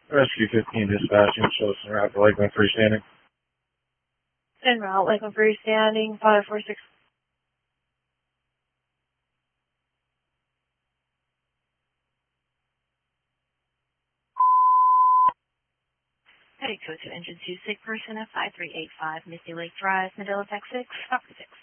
Rescue 15 dispatching, shows en route to Lakeland freestanding. En route, Lakeland freestanding, 546. Heading code to engine 2, sick person at 5385 Misty Lake Drive, Medela, Tech 6, stop for 6.